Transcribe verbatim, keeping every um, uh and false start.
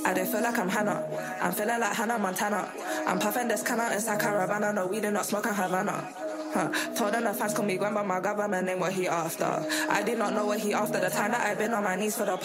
I don't feel like I'm Hannah. I'm feeling like Hannah Montana. I'm puffing this can out inside Caravana. No, we do not smoke in Havana. Huh. Told them the fans call me grandma, my government name what he after. I did not know what he after. The time that I've been on my knees for the